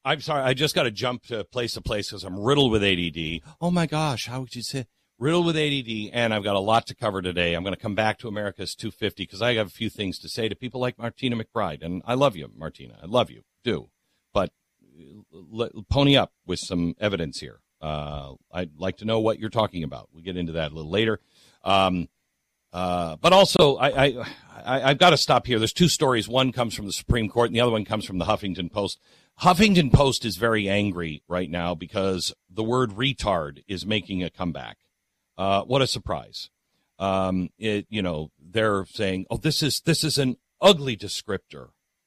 I'm sorry. I just got to jump to place because I'm riddled with ADD. Oh, my gosh. How would you say? Riddled with ADD, and I've got a lot to cover today. I'm going to come back to America's 250 because I have a few things to say to people like Martina McBride. And I love you, Martina. I love you. Do. But pony up with some evidence here. I'd like to know what you're talking about. We'll get into that a little later. But also, I've got to stop here. There's two stories. One comes from the Supreme Court, and the other one comes from the Huffington Post. Huffington Post is very angry right now because the word retard is making a comeback. What a surprise. They're saying, oh, this is an ugly descriptor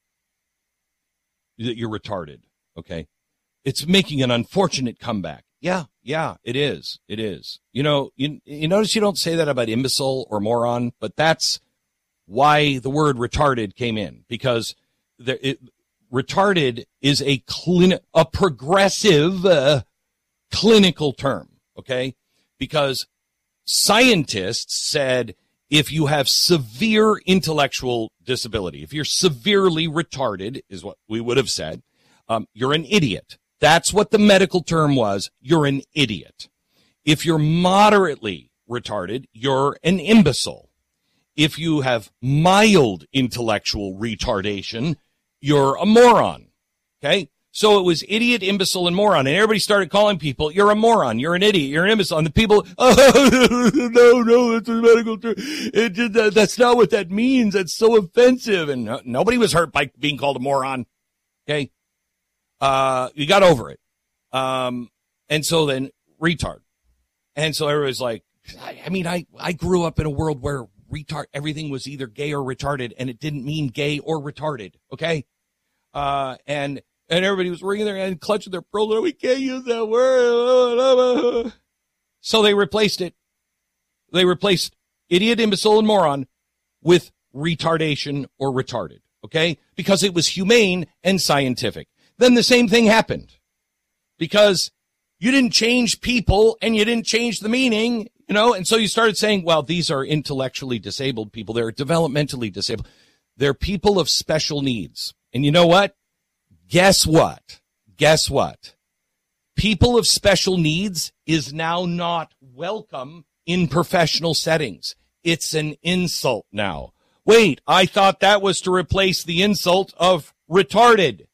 that you're retarded. Okay. It's making an unfortunate comeback. Yeah, it is. It is. You notice you don't say that about imbecile or moron, but that's why the word retarded came in, because retarded is a progressive clinical term. Okay. Because scientists said if you have severe intellectual disability, if you're severely retarded, is what we would have said, you're an idiot. That's what the medical term was. You're an idiot. If you're moderately retarded, you're an imbecile. If you have mild intellectual retardation, you're a moron. Okay? So it was idiot, imbecile, and moron. And everybody started calling people, you're a moron, you're an idiot, you're an imbecile. And the people, no, that's a medical term. That's not what that means. That's so offensive. And nobody was hurt by being called a moron. Okay? You got over it. And so then, retard. And so everybody's like, I grew up in a world where everything was either gay or retarded, and it didn't mean gay or retarded. Okay? And everybody was wringing their hand, clutching their pearl. We can't use that word. So they replaced it. They replaced idiot, imbecile, and moron with retardation or retarded. Okay? Because it was humane and scientific. Then the same thing happened. Because you didn't change people and you didn't change the meaning, and so you started saying, well, these are intellectually disabled people. They're developmentally disabled. They're people of special needs. And you know what? Guess what? People of special needs is now not welcome in professional settings. It's an insult now. Wait, I thought that was to replace the insult of retarded.